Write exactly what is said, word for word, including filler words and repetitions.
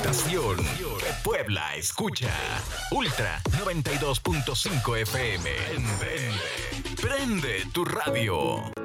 estación que Puebla escucha. Ultra noventa y dos punto cinco F M. Prende, prende tu radio.